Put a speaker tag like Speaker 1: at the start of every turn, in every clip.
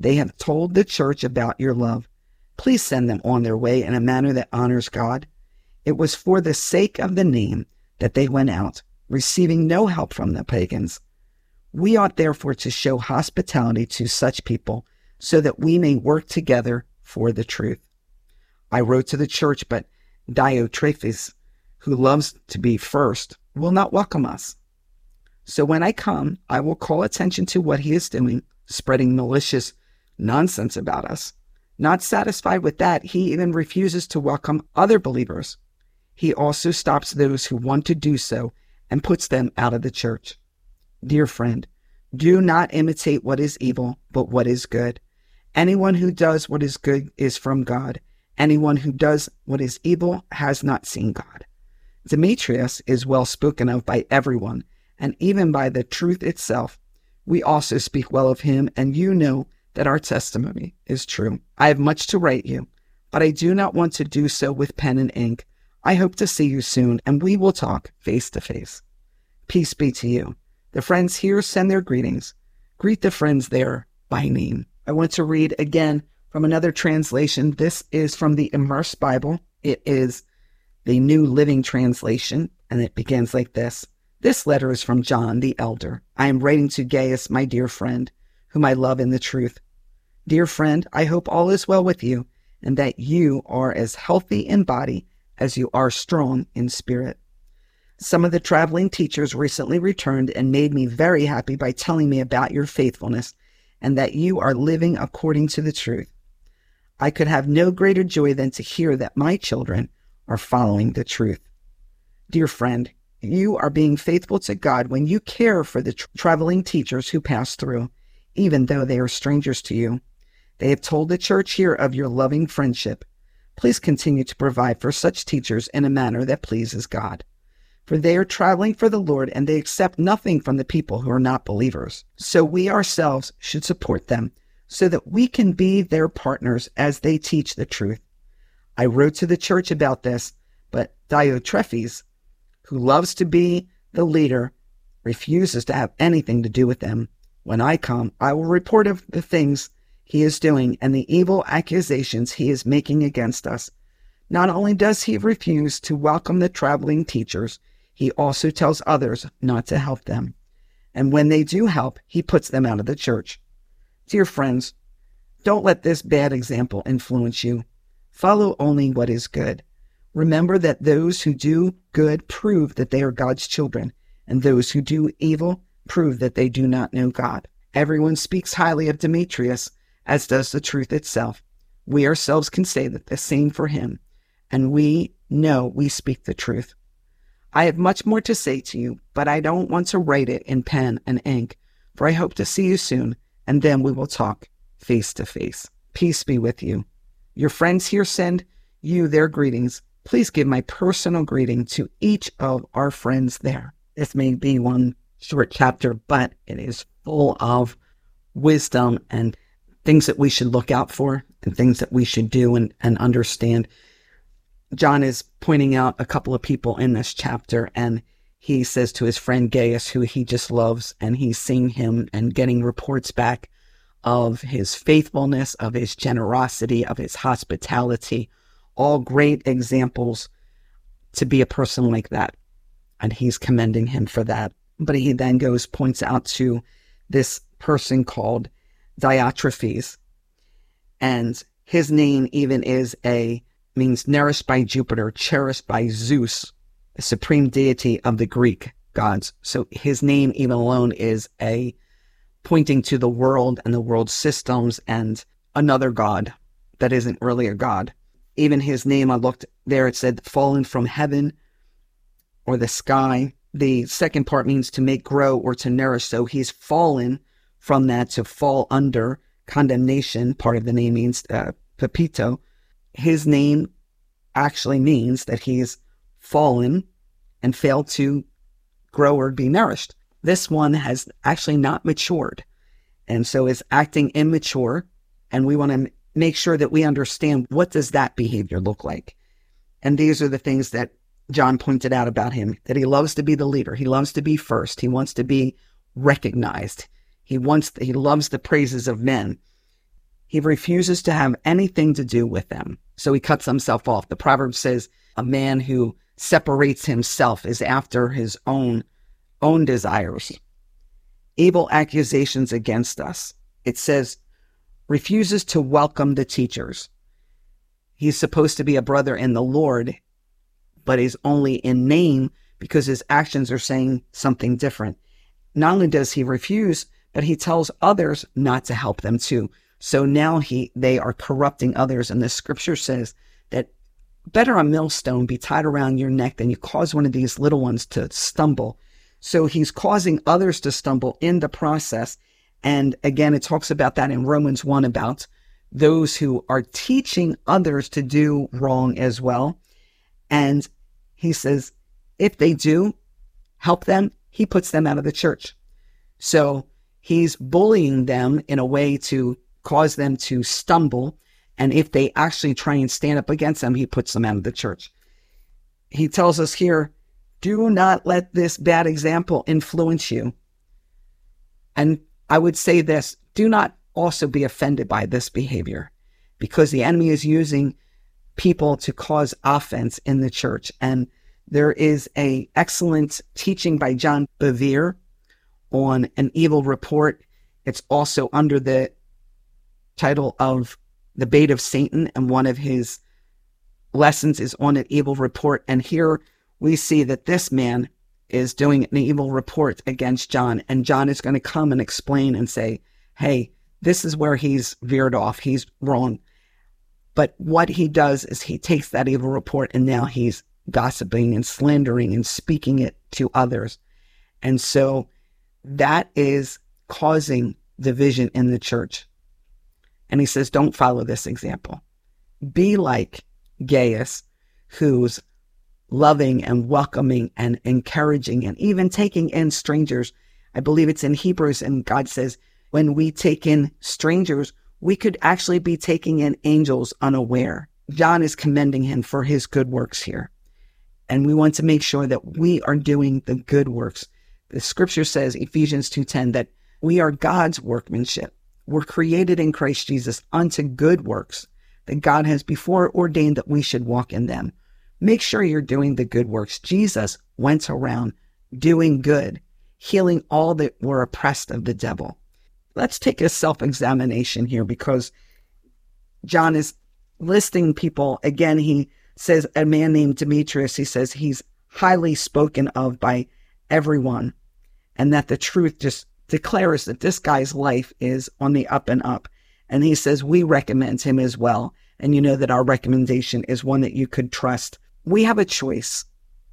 Speaker 1: They have told the church about your love. Please send them on their way in a manner that honors God. It was for the sake of the name that they went out, receiving no help from the pagans. We ought therefore to show hospitality to such people so that we may work together for the truth. I wrote to the church, but Diotrephes, who loves to be first, will not welcome us. So when I come, I will call attention to what he is doing, spreading malicious nonsense about us. Not satisfied with that, he even refuses to welcome other believers. He also stops those who want to do so and puts them out of the church. Dear friend, do not imitate what is evil, but what is good. Anyone who does what is good is from God. Anyone who does what is evil has not seen God. Demetrius is well spoken of by everyone, and even by the truth itself. We also speak well of him, and you know that our testimony is true. I have much to write you, but I do not want to do so with pen and ink. I hope to see you soon, and we will talk face to face. Peace be to you. The friends here send their greetings. Greet the friends there by name. I want to read again from another translation. This is from the Immersed Bible. It is the New Living Translation, and it begins like this. This letter is from John the elder. I am writing to Gaius, my dear friend, whom I love in the truth. Dear friend, I hope all is well with you, and that you are as healthy in body as you are strong in spirit. Some of the traveling teachers recently returned and made me very happy by telling me about your faithfulness and that you are living according to the truth. I could have no greater joy than to hear that my children are following the truth. Dear friend, you are being faithful to God when you care for the traveling teachers who pass through, even though they are strangers to you. They have told the church here of your loving friendship. Please continue to provide for such teachers in a manner that pleases God. For they are traveling for the Lord, and they accept nothing from the people who are not believers. So we ourselves should support them, so that we can be their partners as they teach the truth. I wrote to the church about this, but Diotrephes, who loves to be the leader, refuses to have anything to do with them. When I come, I will report of the things he is doing and the evil accusations he is making against us. Not only does he refuse to welcome the traveling teachers, he also tells others not to help them. And when they do help, he puts them out of the church. Dear friends, don't let this bad example influence you. Follow only what is good. Remember that those who do good prove that they are God's children, and those who do evil prove that they do not know God. Everyone speaks highly of Demetrius, as does the truth itself. We ourselves can say that the same for him, and we know we speak the truth. I have much more to say to you, but I don't want to write it in pen and ink, for I hope to see you soon, and then we will talk face to face. Peace be with you. Your friends here send you their greetings. Please give my personal greeting to each of our friends there. This may be one short chapter, but it is full of wisdom and things that we should look out for and things that we should do and understand. John is pointing out a couple of people in this chapter, and he says to his friend Gaius, who he just loves, and he's seeing him and getting reports back of his faithfulness, of his generosity, of his hospitality, all great examples to be a person like that. And he's commending him for that. But he then points out to this person called Diotrephes, and his name even means nourished by Jupiter, cherished by Zeus, the supreme deity of the Greek gods. So his name even alone is pointing to the world and the world systems and another god that isn't really a god. Even his name, I looked there, it said fallen from heaven or the sky. The second part means to make grow or to nourish. So he's fallen from that to fall under condemnation. Part of the name means Pepito. His name actually means that he's fallen and failed to grow or be nourished. This one has actually not matured, and so is acting immature, and we want to make sure that we understand what does that behavior look like. And these are the things that John pointed out about him, that he loves to be the leader. He loves to be first. He wants to be recognized. He loves the praises of men. He refuses to have anything to do with them. So he cuts himself off. The proverb says, a man who separates himself is after his own desires. Evil accusations against us. It says, refuses to welcome the teachers. He's supposed to be a brother in the Lord, but is only in name because his actions are saying something different. Not only does he refuse, but he tells others not to help them too. So now they are corrupting others. And the scripture says that better a millstone be tied around your neck than you cause one of these little ones to stumble. So he's causing others to stumble in the process. And again, it talks about that in Romans 1 about those who are teaching others to do wrong as well. And he says, if they do help them, he puts them out of the church. So he's bullying them in a way to cause them to stumble. And if they actually try and stand up against them, he puts them out of the church. He tells us here, do not let this bad example influence you. And I would say this, do not also be offended by this behavior, because the enemy is using people to cause offense in the church. And there is an excellent teaching by John Bevere on an evil report. It's also under the title of The Bait of Satan, and one of his lessons is on an evil report. And here we see that this man is doing an evil report against John, and John is going to come and explain and say, hey, this is where he's veered off. He's wrong. But what he does is he takes that evil report and now he's gossiping and slandering and speaking it to others. And so that is causing division in the church. And he says, don't follow this example. Be like Gaius, who's loving and welcoming and encouraging and even taking in strangers. I believe it's in Hebrews, and God says, when we take in strangers, we could actually be taking in angels unaware. John is commending him for his good works here. And we want to make sure that we are doing the good works. The scripture says, Ephesians 2:10, that we are God's workmanship. We're created in Christ Jesus unto good works that God has before ordained that we should walk in them. Make sure you're doing the good works. Jesus went around doing good, healing all that were oppressed of the devil. Let's take a self-examination here, because John is listing people. Again, he says a man named Demetrius, he says he's highly spoken of by everyone, and that the truth just declares that this guy's life is on the up and up. And he says we recommend him as well. And you know that our recommendation is one that you could trust. We have a choice.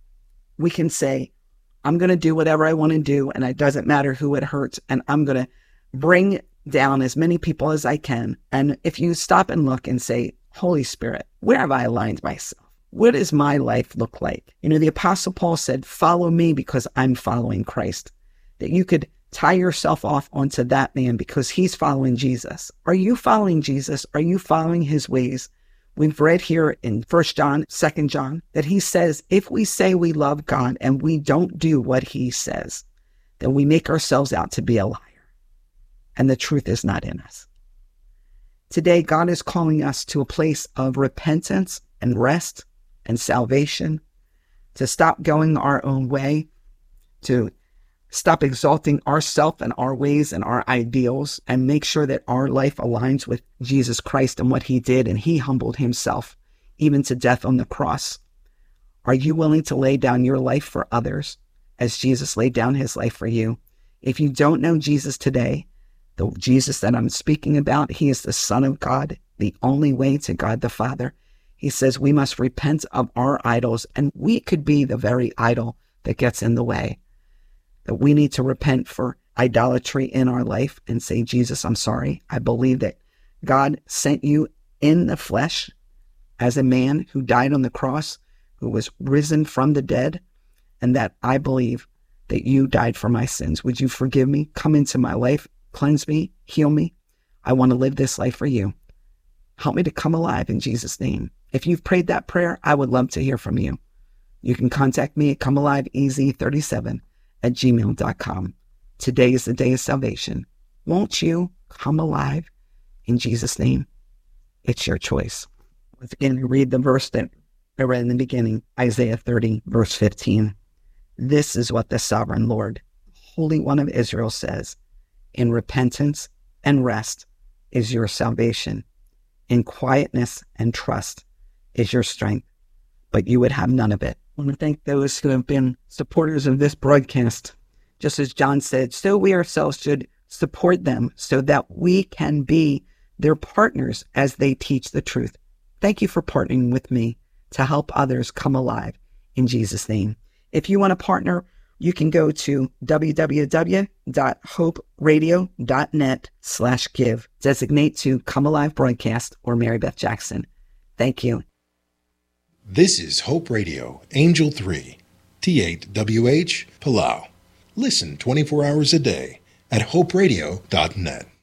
Speaker 1: We can say, I'm going to do whatever I want to do, and it doesn't matter who it hurts, and I'm going to bring down as many people as I can. And if you stop and look and say, Holy Spirit, where have I aligned myself? What does my life look like? You know, the Apostle Paul said, follow me because I'm following Christ. That you could tie yourself off onto that man because he's following Jesus. Are you following Jesus? Are you following his ways? We've read here in 1 John, 2 John, that he says, if we say we love God and we don't do what he says, then we make ourselves out to be a liar. And the truth is not in us. Today, God is calling us to a place of repentance and rest and salvation, to stop going our own way, to stop exalting ourselves and our ways and our ideals, and make sure that our life aligns with Jesus Christ and what he did. And he humbled himself even to death on the cross. Are you willing to lay down your life for others as Jesus laid down his life for you? If you don't know Jesus today, the Jesus that I'm speaking about, he is the Son of God, the only way to God the Father. He says we must repent of our idols, and we could be the very idol that gets in the way. That we need to repent for idolatry in our life and say, Jesus, I'm sorry. I believe that God sent you in the flesh as a man who died on the cross, who was risen from the dead, and that I believe that you died for my sins. Would you forgive me? Come into my life, cleanse me, heal me. I want to live this life for you. Help me to come alive in Jesus' name. If you've prayed that prayer, I would love to hear from you. You can contact me at comealiveez37@gmail.com. Today is the day of salvation. Won't you come alive In Jesus' name, it's your choice. Let's again read the verse that I read in the beginning, Isaiah 30, verse 15. This is what the sovereign Lord, Holy One of Israel says, in repentance and rest is your salvation. In quietness and trust is your strength, but you would have none of it. I want to thank those who have been supporters of this broadcast. Just as John said, so we ourselves should support them so that we can be their partners as they teach the truth. Thank you for partnering with me to help others come alive in Jesus' name. If you want to partner, you can go to www.hoperadio.net/give. Designate to Come Alive Broadcast or Mary Beth Jackson. Thank you.
Speaker 2: This is Hope Radio, Angel 3, T8WH, Palau. Listen 24 hours a day at hoperadio.net.